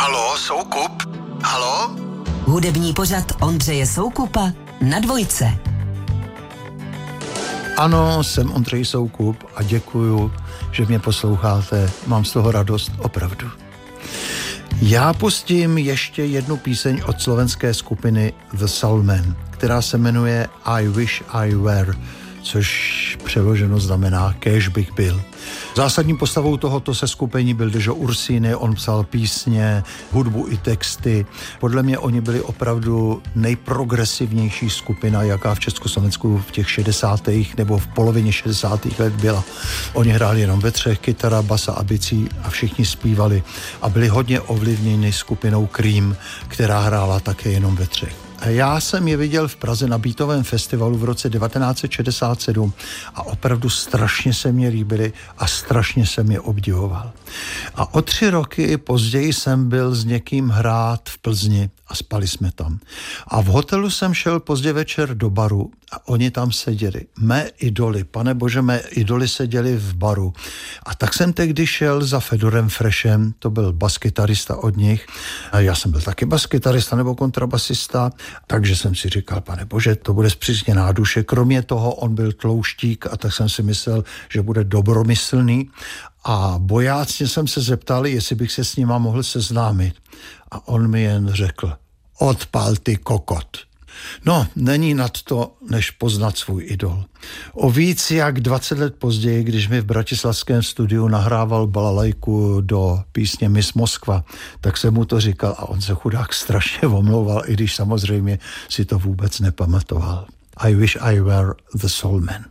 Halo, Soukup? Halo? Hudební pořad Ondřeje Soukupa na Dvojce. Ano, jsem Ondřej Soukup a děkuju, že mě posloucháte. Mám z toho radost opravdu. Já pustím ještě jednu píseň od slovenské skupiny The Soulmen, která se jmenuje I Wish I Were, což přeloženo znamená kéž bych byl. Zásadní postavou tohoto seskupení byl Dežo Ursíny, on psal písně, hudbu i texty. Podle mě oni byli opravdu nejprogresivnější skupina, jaká v Československu v těch 60. nebo v polovině 60. let byla. Oni hráli jenom ve třech, kytara, basa a bicí a všichni zpívali a byli hodně ovlivněni skupinou Cream, která hrála také jenom ve třech. Já jsem je viděl v Praze na Beatovém festivalu v roce 1967 a opravdu strašně se mě líbili a strašně jsem je obdivoval. A o 3 roky později jsem byl s někým hrát v Plzni a spali jsme tam. A v hotelu jsem šel pozdě večer do baru a oni tam seděli. Mé idoly, pane bože, mé idoly seděli v baru. A tak jsem tehdy šel za Fedorem Freshem, to byl baskytarista od nich. A já jsem byl taky baskytarista nebo kontrabasista, takže jsem si říkal, pane bože, to bude zpřísněná duše. Kromě toho on byl tlouštík a tak jsem si myslel, že bude dobromyslný. A bojácně jsem se zeptal, jestli bych se s nima mohl seznámit. A on mi jen řekl, odpal ty kokot. No, není nad to, než poznat svůj idol. O víc jak 20 let později, když mi v bratislavském studiu nahrával balalajku do písně Miss Moskva, tak jsem mu to říkal a on se chudák strašně omlouval, i když samozřejmě si to vůbec nepamatoval. I wish I were the Soulmen.